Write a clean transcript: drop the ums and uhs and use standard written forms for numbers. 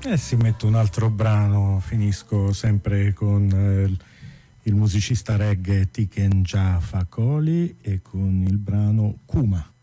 E si mette un altro brano, finisco sempre con il musicista reggae Tiken Jah Fakoly e con il brano Kuma.